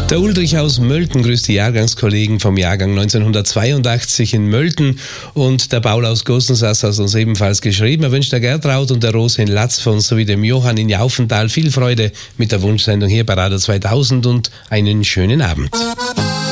Der Ulrich aus Mölten grüßt die Jahrgangskollegen vom Jahrgang 1982 in Mölten und der Paul aus Gosensass hat uns ebenfalls geschrieben. Er wünscht der Gertraud und der Rose in Latzfons sowie dem Johann in Jaufenthal viel Freude mit der Wunschsendung hier bei Radio 2000 und einen schönen Abend.